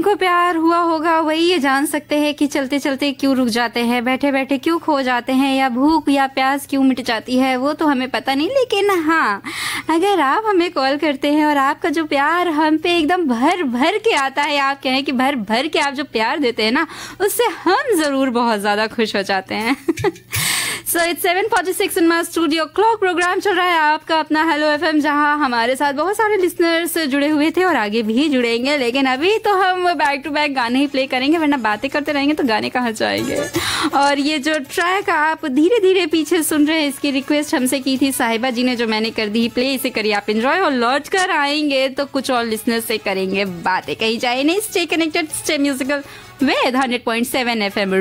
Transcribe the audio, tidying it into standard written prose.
जिनको प्यार हुआ होगा वही ये जान सकते हैं कि चलते चलते क्यों रुक जाते हैं, बैठे बैठे क्यों खो जाते हैं, या भूख या प्यास क्यों मिट जाती है, वो तो हमें पता नहीं। लेकिन हाँ, अगर आप हमें कॉल करते हैं और आपका जो प्यार हम पे एकदम भर भर के आता है, आप कहें कि भर भर के आप जो प्यार देते हैं ना, उससे हम ज़रूर बहुत ज़्यादा खुश हो जाते हैं। So it's 7:46 in my studio clock. Programme चल रहा है आपका अपना हेलो एफएम, जहां हमारे साथ बहुत सारे लिसनर्स जुड़े हुए थे और आगे भी जुड़ेंगे। लेकिन अभी तो हम बैक टू बैक गाने ही प्ले करेंगे, वरना बातें करते रहेंगे तो गाने कहाँ जाएंगे। और ये जो ट्रैक आप धीरे धीरे पीछे सुन रहे हैं, इसकी रिक्वेस्ट हमसे की थी साहिबा जी ने, जो मैंने कर दी प्ले। इसे करिए आप एंजॉय, और लौट कर आएंगे तो कुछ और लिसनर्स से करेंगे बातें। कहीं जाए नहीं, stay connected, stay musical with 100.7 FM